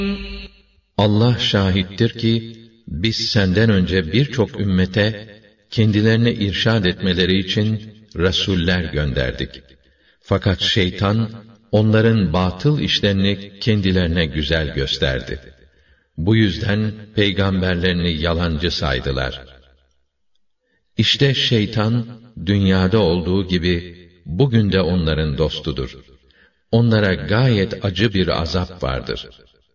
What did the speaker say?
Allah şahittir ki, biz senden önce birçok ümmete, kendilerine irşad etmeleri için Resuller gönderdik. Fakat şeytan, onların batıl işlerini kendilerine güzel gösterdi. Bu yüzden peygamberlerini yalancı saydılar. İşte şeytan, dünyada olduğu gibi, bugün de onların dostudur. Onlara gayet acı bir azap vardır.